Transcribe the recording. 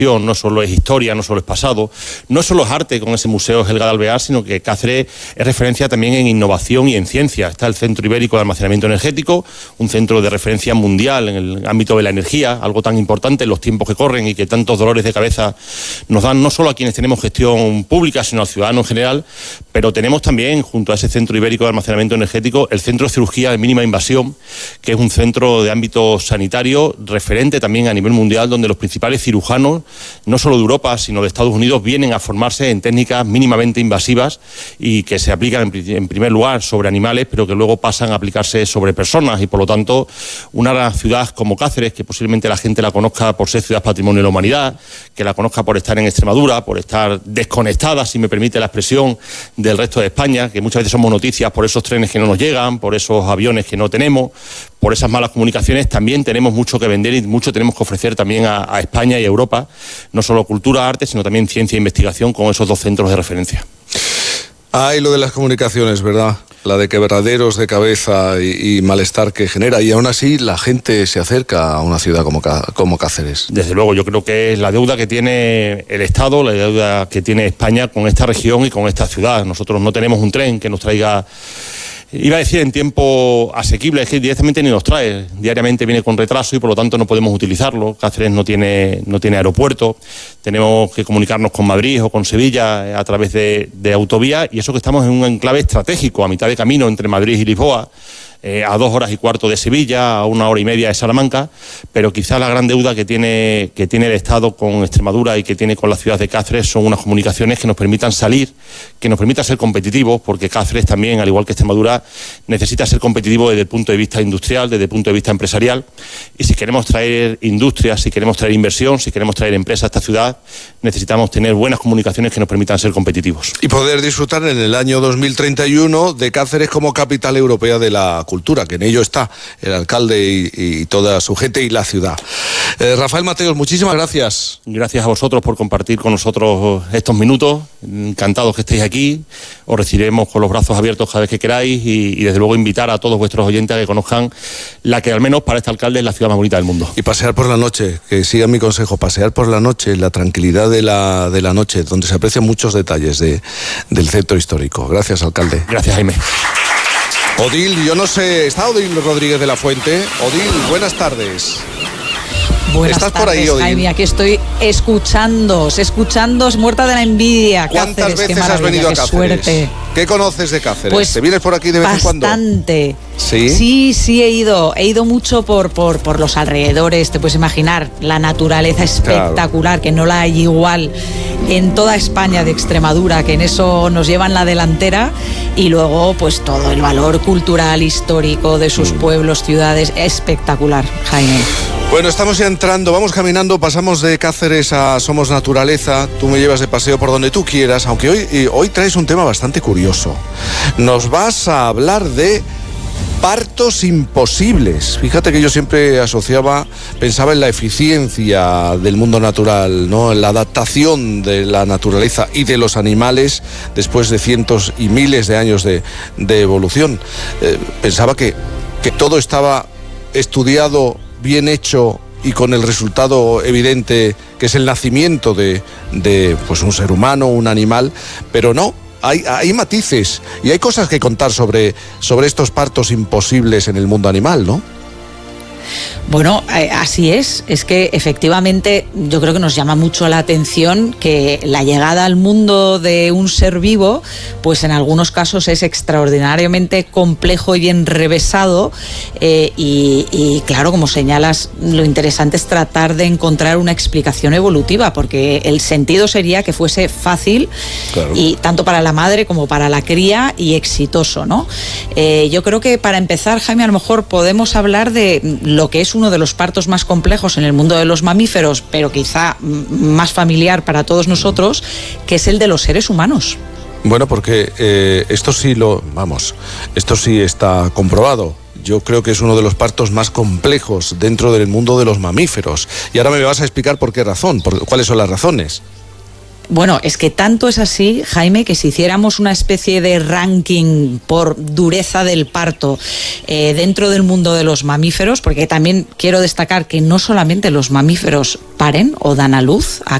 no solo es historia, no solo es pasado, no solo es arte con ese museo Helga de Alvear, sino que Cáceres es referencia también en innovación y en ciencia. Está el Centro Ibérico de Almacenamiento Energético, un centro de referencia mundial en el ámbito de la energía, algo tan importante en los tiempos que corren y que tantos dolores de cabeza nos dan, no solo a quienes tenemos gestión pública, sino al ciudadano en general. Pero tenemos también, junto a ese Centro Ibérico de Almacenamiento Energético, el Centro de Cirugía de Mínima Invasión, que es un centro de ámbito sanitario referente también a nivel mundial, donde los principales cirujanos, no solo de Europa, sino de Estados Unidos, vienen a formarse en técnicas mínimamente invasivas y que se aplican en primer lugar sobre animales, pero que luego pasan a aplicarse sobre personas. Y por lo tanto, una ciudad como Cáceres, que posiblemente la gente la conozca por ser ciudad patrimonio de la humanidad, que la conozca por estar en Extremadura, por estar desconectada, si me permite la expresión, del resto de España, que muchas veces somos noticias por esos trenes que no nos llegan, por esos aviones que no tenemos, por esas malas comunicaciones. También tenemos mucho que vender y mucho tenemos que ofrecer también a España y a Europa, no solo cultura, arte, sino también ciencia e investigación con esos dos centros de referencia. Y lo de las comunicaciones, ¿verdad? La de quebraderos de cabeza y malestar que genera, y aún así la gente se acerca a una ciudad como Cáceres. Desde luego, yo creo que es la deuda que tiene el Estado, la deuda que tiene España con esta región y con esta ciudad. Nosotros no tenemos un tren que nos traiga, iba a decir en tiempo asequible, es que directamente ni nos trae. Diariamente viene con retraso y por lo tanto no podemos utilizarlo. Cáceres no tiene aeropuerto. Tenemos que comunicarnos con Madrid o con Sevilla a través de autovía, y eso que estamos en un enclave estratégico, a mitad de camino entre Madrid y Lisboa, a 2 horas y cuarto de Sevilla, a 1 hora y media de Salamanca, pero quizás la gran deuda que tiene el Estado con Extremadura y que tiene con la ciudad de Cáceres son unas comunicaciones que nos permitan salir, que nos permitan ser competitivos, porque Cáceres también, al igual que Extremadura, necesita ser competitivo desde el punto de vista industrial, desde el punto de vista empresarial, y si queremos traer industria, si queremos traer inversión, si queremos traer empresas a esta ciudad, necesitamos tener buenas comunicaciones que nos permitan ser competitivos. Y poder disfrutar en el año 2031 de Cáceres como capital europea de la cultura, que en ello está el alcalde y toda su gente y la ciudad. Rafael Mateos, muchísimas gracias. Gracias a vosotros por compartir con nosotros estos minutos. Encantados que estéis aquí. Os recibiremos con los brazos abiertos cada vez que queráis y desde luego invitar a todos vuestros oyentes a que conozcan la que al menos para este alcalde es la ciudad más bonita del mundo. Y pasear por la noche, que sigan mi consejo, pasear por la noche, la tranquilidad de la noche, donde se aprecian muchos detalles del centro histórico. Gracias, alcalde. Gracias, Jaime. Odil, yo no sé, ¿está Odil Rodríguez de la Fuente? Odil, buenas tardes. Buenas ¿Estás tardes, por ahí, Odil? Jaime, aquí estoy escuchándoos, muerta de la envidia. ¿Cuántas Cáceres, veces has venido a Cáceres? Suerte. ¿Qué conoces de Cáceres? Pues ¿Te vienes por aquí de vez en cuando? Bastante. ¿Sí? Sí, he ido mucho por los alrededores, te puedes imaginar, la naturaleza espectacular, claro, que no la hay igual en toda España de Extremadura, que en eso nos llevan la delantera, y luego pues todo el valor cultural, histórico de sus pueblos, ciudades, espectacular, Jaime. Bueno, estamos ya entrando, vamos caminando, pasamos de Cáceres a Somos Naturaleza, tú me llevas de paseo por donde tú quieras, aunque hoy traes un tema bastante curioso. Nos vas a hablar de partos imposibles. Fíjate que yo siempre pensaba en la eficiencia del mundo natural, ¿no? En la adaptación de la naturaleza y de los animales después de cientos y miles de años de evolución. Pensaba que todo estaba estudiado, bien hecho y con el resultado evidente que es el nacimiento de pues un ser humano, un animal, pero no. Hay matices y hay cosas que contar sobre estos partos imposibles en el mundo animal, ¿no? Bueno, así es que efectivamente yo creo que nos llama mucho la atención que la llegada al mundo de un ser vivo, pues en algunos casos es extraordinariamente complejo y enrevesado, y claro, como señalas, lo interesante es tratar de encontrar una explicación evolutiva, porque el sentido sería que fuese fácil, claro, y tanto para la madre como para la cría, y exitoso, ¿no? Yo creo que para empezar, Jaime, a lo mejor podemos hablar de lo que es uno de los partos más complejos en el mundo de los mamíferos, pero quizá más familiar para todos nosotros, que es el de los seres humanos. Bueno, porque esto sí está comprobado. Yo creo que es uno de los partos más complejos dentro del mundo de los mamíferos. Y ahora me vas a explicar por qué razón, cuáles son las razones. Bueno, es que tanto es así, Jaime, que si hiciéramos una especie de ranking por dureza del parto dentro del mundo de los mamíferos, porque también quiero destacar que no solamente los mamíferos paren o dan a luz,